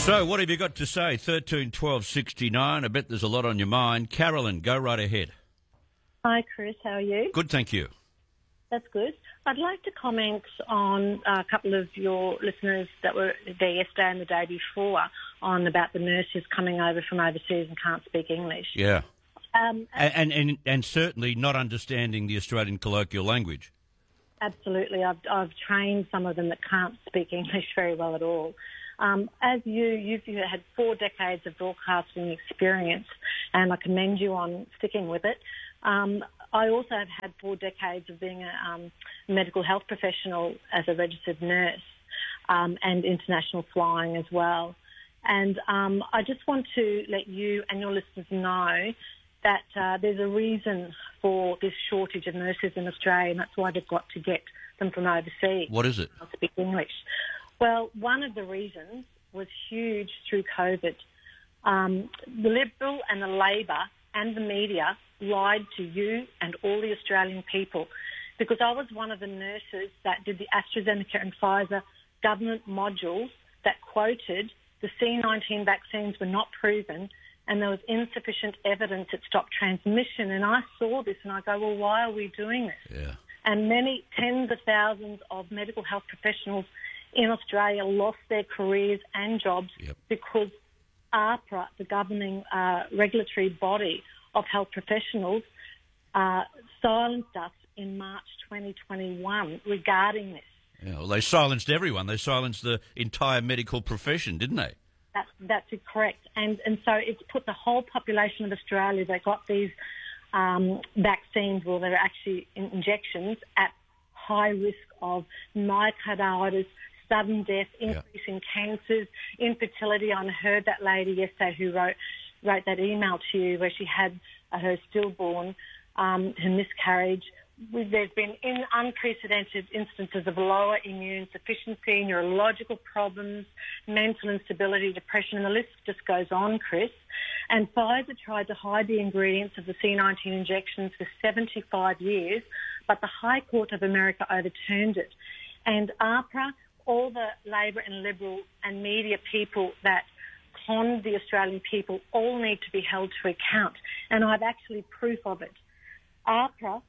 So, what have you got to say? 13 12 69. I bet there's a lot on your mind. Carolyn, go right ahead. Hi, Chris. How are you? Good, thank you. That's good. I'd like to comment on a couple of your listeners that were there yesterday and the day before on about the nurses coming over from overseas and can't speak English. Yeah. And certainly not understanding the Australian colloquial language. Absolutely. I've trained some of them that can't speak English very well at all. As you've had 4 decades of broadcasting experience, and I commend you on sticking with it. I also have had 4 decades of being a medical health professional as a registered nurse and international flying as well. And I just want to let you and your listeners know that there's a reason for this shortage of nurses in Australia, and that's why they've got to get them from overseas. What is it? Not speak English. Well, one of the reasons was huge through COVID. The Liberal and the Labor and the media lied to you and all the Australian people, because I was one of the nurses that did the AstraZeneca and Pfizer government modules that quoted the C-19 vaccines were not proven and there was insufficient evidence it stopped transmission. And I saw this and I go, well, why are we doing this? Yeah. And many tens of thousands of medical health professionals in Australia lost their careers and jobs because AHPRA, the governing regulatory body of health professionals, silenced us in March 2021 regarding this. Yeah, well, they silenced everyone. They silenced the entire medical profession, didn't they? That's correct. And so it's put the whole population of Australia that got these vaccines, well, they're actually injections, at high risk of myocarditis, sudden death, increase in cancers, infertility. I heard that lady yesterday who wrote that email to you where she had her stillborn, her miscarriage. There's been unprecedented instances of lower immune sufficiency, neurological problems, mental instability, depression, and the list just goes on, Chris. And Pfizer tried to hide the ingredients of the C-19 injections for 75 years, but the High Court of America overturned it. And AHPRA, all the Labor and Liberal and media people that conned the Australian people all need to be held to account. And I've actually proof of it. AHPRA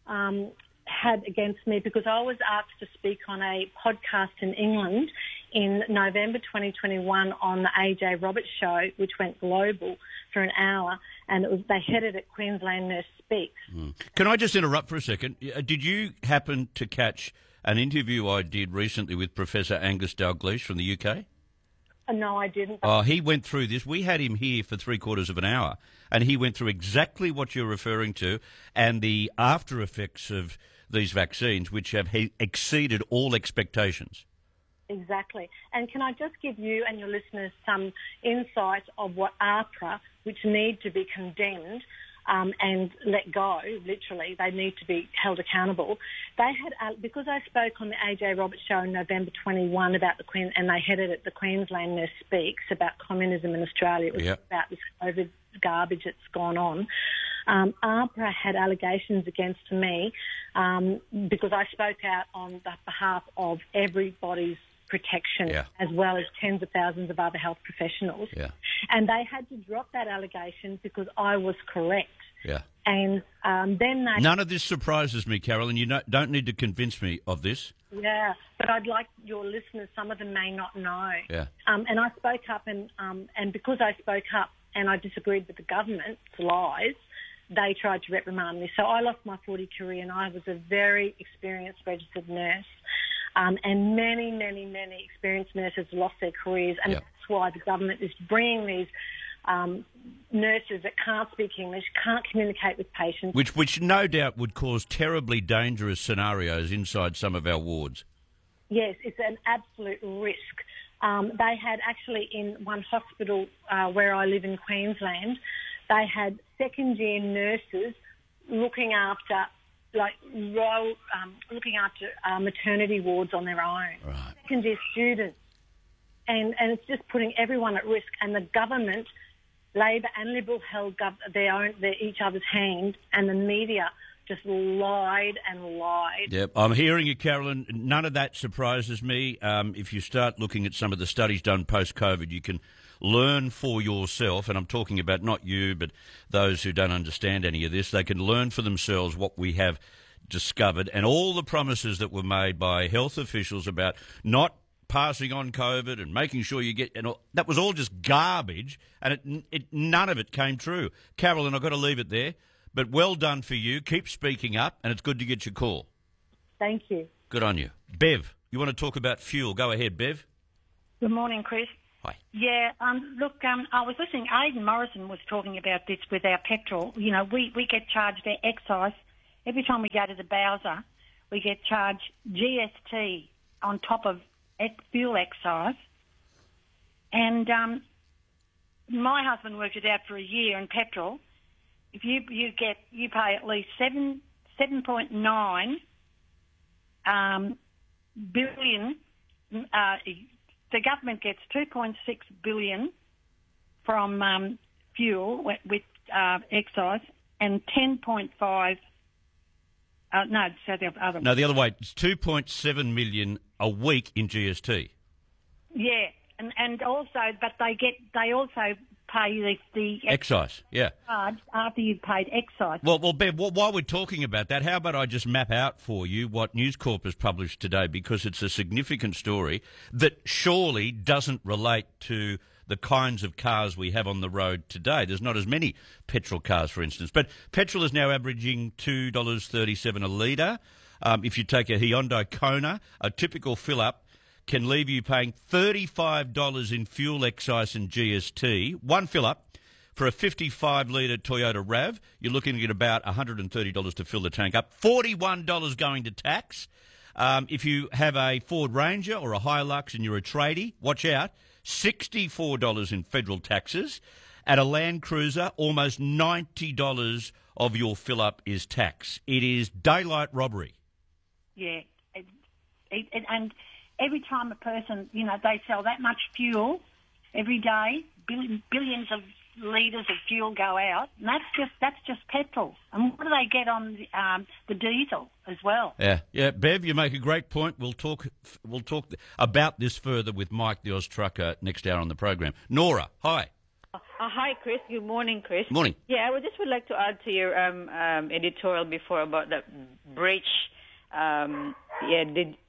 had against me because I was asked to speak on a podcast in England in November 2021 on the AJ Roberts show, which went global for an hour, and they headed it Queensland Nurse Speaks. Can I just interrupt for a second? Did you happen to catch an interview I did recently with Professor Angus Dalgleish from the UK? No, I didn't. Oh, he went through this. We had him here for 3/4 of an hour, and he went through exactly what you're referring to and the after effects of these vaccines, which have exceeded all expectations. Exactly. And can I just give you and your listeners some insight of what AHPRA, which need to be condemned and let go, literally, they need to be held accountable. They had, because I spoke on the AJ Roberts show in November 21 about and they headed it, the Queensland Nurse Speaks, about communism in Australia. It was about this COVID garbage that's gone on. AHPRA had allegations against me because I spoke out on the behalf of everybody's protection, as well as tens of thousands of other health professionals. And they had to drop that allegation because I was correct. And then they... None of this surprises me, Carolyn. You don't need to convince me of this. Yeah, but I'd like your listeners, some of them may not know. And I spoke up, and because I spoke up and I disagreed with the government's lies, they tried to reprimand me. So I lost my 40 career, and I was a very experienced registered nurse. And many, many, many experienced nurses lost their careers, and that's why the government is bringing these nurses that can't speak English, can't communicate with patients. Which no doubt would cause terribly dangerous scenarios inside some of our wards. Yes, it's an absolute risk. They had actually in one hospital where I live in Queensland, they had second-year nurses looking after maternity wards on their own. Right. Second-year students. And it's just putting everyone at risk. And the government, Labor and Liberal, held each other's hand, and the media just lied and lied. Yep, I'm hearing you, Carolyn. None of that surprises me. If you start looking at some of the studies done post-COVID, you can learn for yourself, and I'm talking about not you, but those who don't understand any of this. They can learn for themselves what we have discovered, and all the promises that were made by health officials about not passing on COVID and making sure you get, and all, that was all just garbage, and none of it came true. Carolyn, I've got to leave it there, but well done for you. Keep speaking up, and it's good to get your call. Thank you. Good on you. Bev, you want to talk about fuel? Go ahead, Bev. Good morning, Chris. Hi. Yeah, look, I was listening. Aidan Morrison was talking about this with our petrol. You know, we get charged our excise. Every time we go to the Bowser, we get charged GST on top of fuel excise. And my husband worked it out for a year in petrol. If you pay at least 7.9 billion. The government gets 2.6 billion from fuel with excise, and 10.5. The other. No, the other way. It's 2.7 million a week in GST. Yeah, and also, but they also pay the excise. Yeah. Charge after you've paid excise. Well, Bev, while we're talking about that, how about I just map out for you what News Corp has published today, because it's a significant story that surely doesn't relate to the kinds of cars we have on the road today. There's not as many petrol cars, for instance. But petrol is now averaging $2.37 a litre. If you take a Hyundai Kona, a typical fill-up can leave you paying $35 in fuel excise and GST. One fill-up for a 55-litre Toyota RAV, you're looking at about $130 to fill the tank up. $41 going to tax. If you have a Ford Ranger or a Hilux and you're a tradie, watch out. $64 in federal taxes. At a Land Cruiser, almost $90 of your fill-up is tax. It is daylight robbery. Yeah, and every time a person, they sell that much fuel every day, billions of litres of fuel go out, and that's just petrol. And what do they get on the diesel as well? Yeah. Bev, you make a great point. We'll talk about this further with Mike, the Oz Trucker, next hour on the program. Nora, hi. Hi, Chris. Good morning, Chris. Morning. Yeah, I would like to add to your editorial before about the breach. The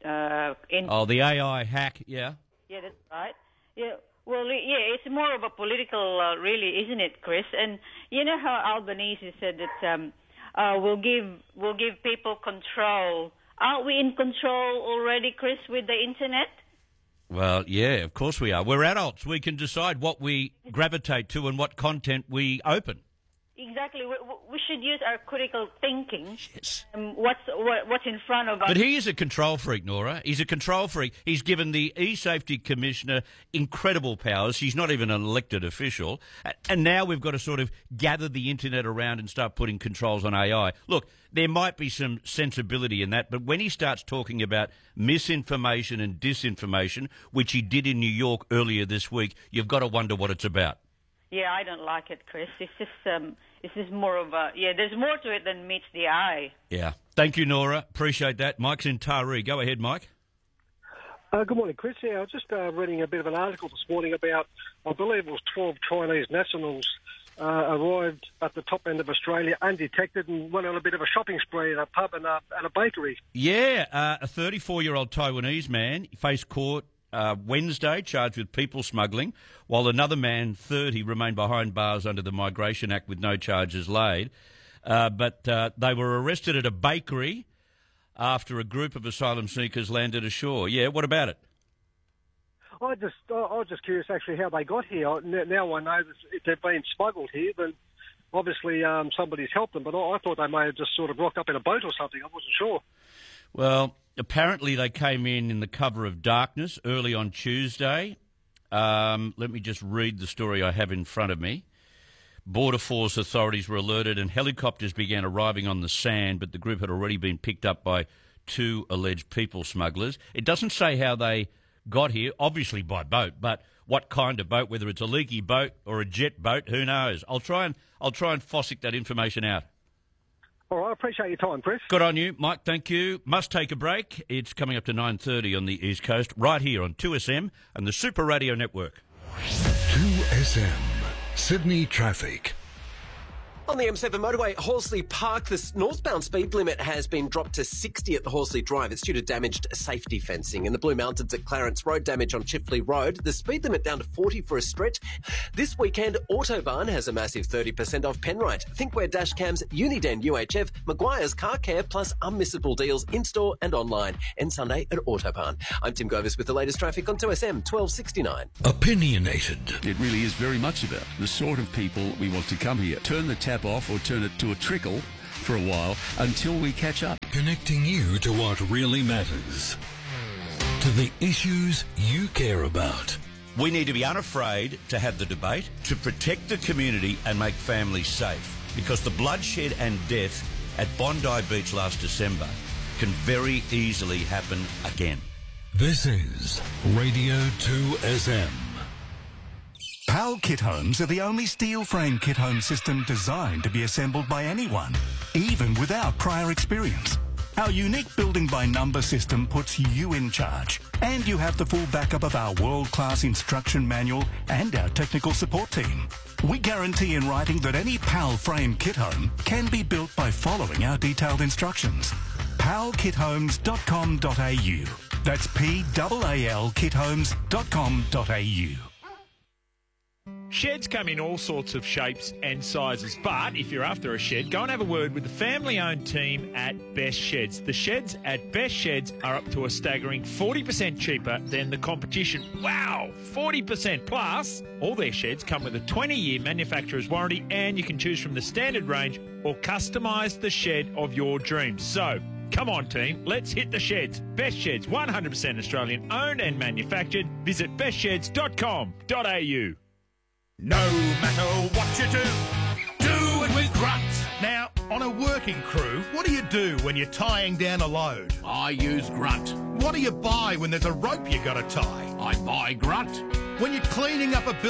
AI hack, yeah. Yeah, that's right. Yeah, well, yeah, it's more of a political, really, isn't it, Chris? And you know how Albanese said that we'll give people control. Aren't we in control already, Chris, with the internet? Well, yeah, of course we are. We're adults. We can decide what we gravitate to and what content we open. Exactly. We should use our critical thinking. Yes. What's in front of us. But he is a control freak, Nora. He's a control freak. He's given the e-safety commissioner incredible powers. He's not even an elected official. And now we've got to sort of gather the internet around and start putting controls on AI. Look, there might be some sensibility in that, but when he starts talking about misinformation and disinformation, which he did in New York earlier this week, you've got to wonder what it's about. Yeah, I don't like it, Chris. It's just more of a... Yeah, there's more to it than meets the eye. Yeah. Thank you, Nora. Appreciate that. Mike's in Taree. Go ahead, Mike. Good morning, Chris. Yeah, I was just reading a bit of an article this morning about, I believe it was 12 Chinese nationals arrived at the top end of Australia undetected and went on a bit of a shopping spree at a pub and a bakery. Yeah, a 34-year-old Taiwanese man faced court Wednesday, charged with people smuggling, while another man, 30, remained behind bars under the Migration Act with no charges laid. But they were arrested at a bakery after a group of asylum seekers landed ashore. Yeah, what about it? I was just curious actually how they got here. Now I know that if they've been smuggled here, then obviously somebody's helped them. But I thought they may have just sort of rocked up in a boat or something. I wasn't sure. Well, apparently they came in the cover of darkness early on Tuesday. Let me just read the story I have in front of me. Border Force authorities were alerted and helicopters began arriving on the sand, but the group had already been picked up by two alleged people smugglers. It doesn't say how they got here, obviously by boat, but what kind of boat, whether it's a leaky boat or a jet boat, who knows? I'll try and fossick that information out. All right, I appreciate your time, Chris. Good on you, Mike. Thank you. Must take a break. It's coming up to 9:30 on the East Coast, right here on 2SM and the Super Radio Network. 2SM Sydney traffic. On the M7 motorway, Horsley Park, the northbound speed limit has been dropped to 60 at the Horsley Drive. It's due to damaged safety fencing. In the Blue Mountains at Clarence Road, damage on Chifley Road. The speed limit down to 40 for a stretch. This weekend, Autobarn has a massive 30% off Penrite. Thinkware dash cams, Uniden UHF, Maguire's Car Care, plus unmissable deals in-store and online. End Sunday at Autobarn. I'm Tim Govis with the latest traffic on 2SM 1269. Opinionated. It really is very much about the sort of people we want to come here. Turn the tap off or turn it to a trickle for a while until we catch up. Connecting you to what really matters. To the issues you care about. We need to be unafraid to have the debate, to protect the community and make families safe. Because the bloodshed and death at Bondi Beach last December can very easily happen again. This is Radio 2SM. PAL Kit Homes are the only steel frame kit home system designed to be assembled by anyone, even without prior experience. Our unique building by number system puts you in charge, and you have the full backup of our world-class instruction manual and our technical support team. We guarantee in writing that any PAL frame kit home can be built by following our detailed instructions. palkithomes.com.au. That's PAAL kithomes.com.au. Sheds come in all sorts of shapes and sizes, but if you're after a shed, go and have a word with the family-owned team at Best Sheds. The sheds at Best Sheds are up to a staggering 40% cheaper than the competition. Wow, 40%! Plus, all their sheds come with a 20-year manufacturer's warranty, and you can choose from the standard range or customise the shed of your dreams. So, come on, team, let's hit the sheds. Best Sheds, 100% Australian owned and manufactured. Visit bestsheds.com.au. No matter what you do, do it with Grunt. Now, on a working crew, what do you do when you're tying down a load? I use Grunt. What do you buy when there's a rope you got to tie? I buy Grunt. When you're cleaning up a building,